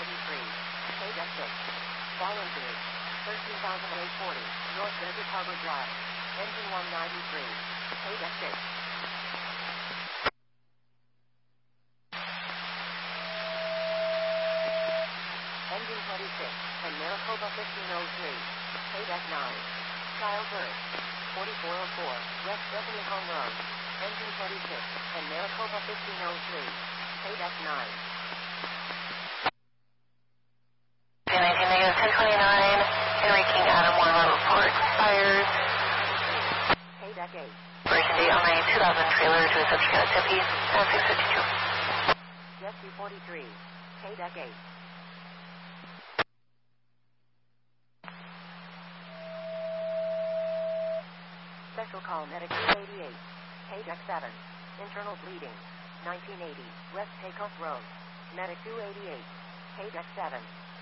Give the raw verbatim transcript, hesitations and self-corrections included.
ninety-three. K-Deck six. Volunteers. thirteen thousand eight hundred forty. North Desert Harbor Drive. Engine one ninety-three. K-Deck six. Engine twenty-six. And Maricopa fifteen oh three. K-Deck nine. Child birth. forty-four oh four. West Stephanie Home Road. Engine twenty-six. And Maricopa fifteen oh three. K-Deck nine. nineteen negative ten twenty-nine. Henry King Adam one level four expires. K-Deck eight. Expiration date on my two thousand trailer to a subject at Tempe. six fifty-two. Jet two forty-three. K-Deck eight. Special call medic two eighty-eight. K-Deck seven. Internal bleeding. nineteen eighty. West Pecos Road. Medic two eighty-eight. K-Deck seven.